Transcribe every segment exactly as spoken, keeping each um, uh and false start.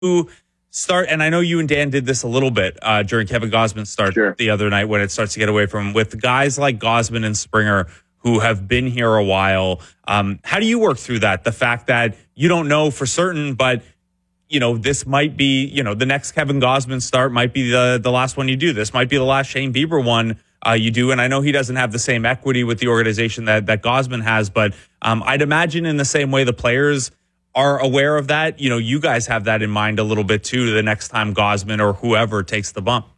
you start, and I know you and Dan did this a little bit uh, during Kevin Gausman's start Sure. the other night when it starts to get away from him, with guys like Gausman and Springer who have been here a while. Um, how do you work through that? The fact that you don't know for certain, but you know, this might be, you know, the next Kevin Gausman start might be the the last one you do. This might be the last Shane Bieber one uh, you do. And I know he doesn't have the same equity with the organization that, that Gausman has, but um, I'd imagine in the same way the players are aware of that, you know, you guys have that in mind a little bit too, the next time Gausman or whoever takes the bump.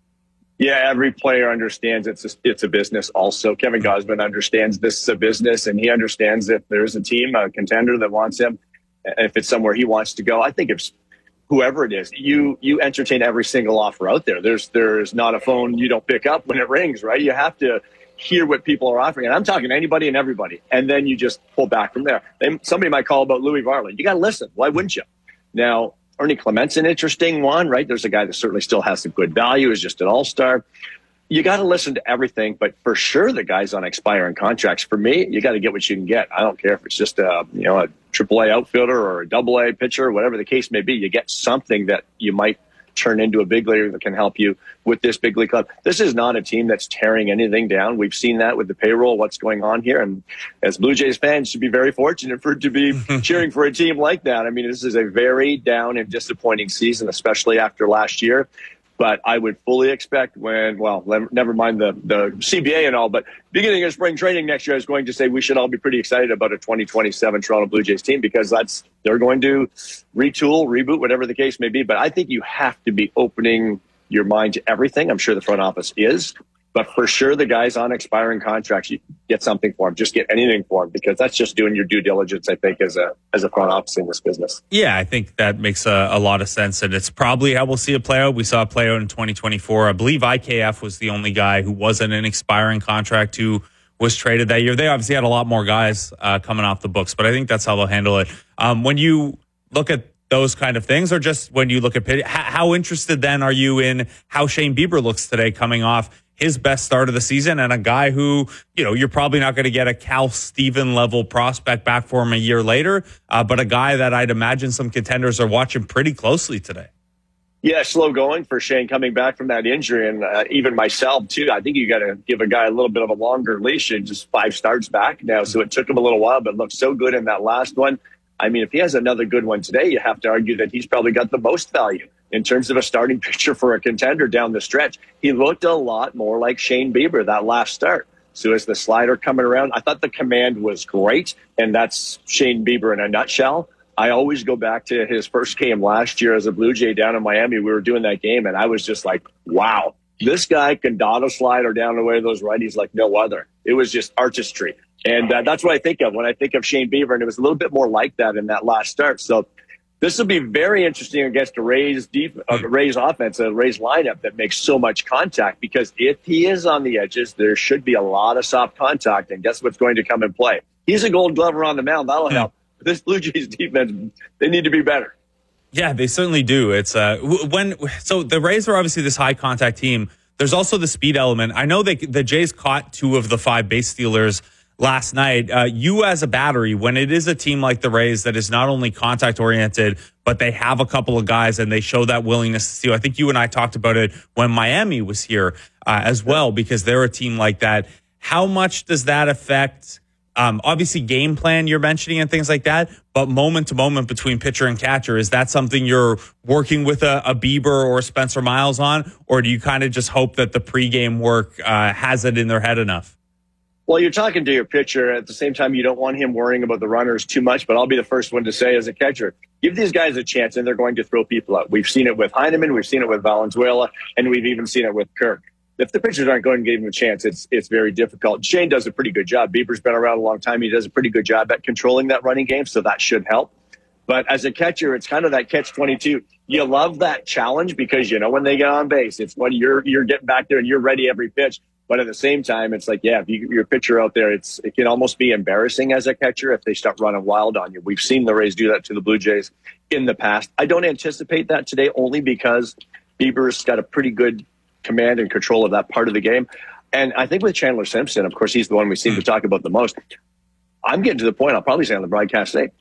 Yeah, every player understands it's a, it's a business also. Kevin Gausman understands this is a business, and he understands if there's a team, a contender that wants him, if it's somewhere he wants to go. I think if whoever it is, you you entertain every single offer out there. There's there's not a phone you don't pick up when it rings, right? You have to hear what people are offering. And I'm talking to anybody and everybody. And then you just pull back from there. They, somebody might call about Louis Varland. You got to listen. Why wouldn't you? Now, Ernie Clement's an interesting one, right? There's a guy that certainly still has some good value, is just an all-star. You got to listen to everything, but for sure the guys on expiring contracts, for me, you got to get what you can get. I don't care if it's just a, you know, a triple A outfielder or a double A pitcher, whatever the case may be. You get something that you might turn into a big league that can help you with this big league club. This is not a team that's tearing anything down. We've seen that with the payroll, what's going on here. And as Blue Jays fans, should be very fortunate for to be cheering for a team like that. I mean, this is a very down and disappointing season, especially after last year. But I would fully expect when, well, never mind the, the C B A and all, but beginning of spring training next year, I was going to say we should all be pretty excited about a twenty twenty-seven Toronto Blue Jays team, because that's they're going to retool, reboot, whatever the case may be. But I think you have to be opening your mind to everything. I'm sure the front office is. But for sure, the guys on expiring contracts, you get something for them. Just get anything for them, because that's just doing your due diligence, I think, as a as a front office in this business. Yeah, I think that makes a, a lot of sense, and it's probably how we'll see it play out. We saw it play out in twenty twenty-four. I believe I K F was the only guy who wasn't an expiring contract who was traded that year. They obviously had a lot more guys uh, coming off the books, but I think that's how they'll handle it. Um, when you look at those kind of things, or just when you look at pitch, how, how interested then are you in how Shane Bieber looks today, coming off his best start of the season, and a guy who, you know, you're probably not going to get a Cal Steven level prospect back for him a year later, uh, but a guy that I'd imagine some contenders are watching pretty closely today. Yeah, slow going for Shane coming back from that injury, and uh, even myself too. I think you got to give a guy a little bit of a longer leash, and just five starts back now, so it took him a little while, but looked so good in that last one. I mean, if he has another good one today, you have to argue that he's probably got the most value in terms of a starting pitcher for a contender down the stretch. He looked a lot more like Shane Bieber that last start. So as the slider coming around, I thought the command was great, and that's Shane Bieber in a nutshell. I always go back to his first game last year as a Blue Jay down in Miami. We were doing that game, and I was just like, wow, this guy can dot a slider down the way of those righties like no other. It was just artistry. And uh, that's what I think of when I think of Shane Bieber, and it was a little bit more like that in that last start. So this will be very interesting against a Rays deep, uh, Rays offense, a Rays lineup that makes so much contact, because if he is on the edges, there should be a lot of soft contact, and guess what's going to come and play? He's a gold glover on the mound. That'll help. This Blue Jays defense, they need to be better. Yeah, they certainly do. It's uh, when so the Rays are obviously this high contact team. There's also the speed element. I know they the Jays caught two of the five base stealers last night. Uh, you as a battery, when it is a team like the Rays that is not only contact oriented, but they have a couple of guys and they show that willingness to steal. I think you and I talked about it when Miami was here uh, as well, because they're a team like that. How much does that affect, um, obviously game plan you're mentioning and things like that, but moment to moment between pitcher and catcher? Is that something you're working with a, a Bieber or Spencer Miles on, or do you kind of just hope that the pregame work uh, has it in their head enough? Well, you're talking to your pitcher. At the same time, you don't want him worrying about the runners too much, but I'll be the first one to say as a catcher, give these guys a chance, and they're going to throw people out. We've seen it with Heineman, we've seen it with Valenzuela, and we've even seen it with Kirk. If the pitchers aren't going to give him a chance, it's it's very difficult. Shane does a pretty good job. Bieber's been around a long time. He does a pretty good job at controlling that running game, so that should help. But as a catcher, it's kind of that catch twenty-two. You love that challenge because you know when they get on base, it's when you're you're getting back there and you're ready every pitch. But at the same time, it's like, yeah, if you, your pitcher out there, it's it can almost be embarrassing as a catcher if they start running wild on you. We've seen the Rays do that to the Blue Jays in the past. I don't anticipate that today, only because Bieber's got a pretty good command and control of that part of the game. And I think with Chandler Simpson, of course, he's the one we seem to talk about the most. I'm getting to the point, I'll probably say on the broadcast today,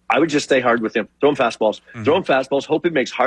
I would just stay hard with him. Throw him fastballs. Mm-hmm. Throw him fastballs. Hope he makes hard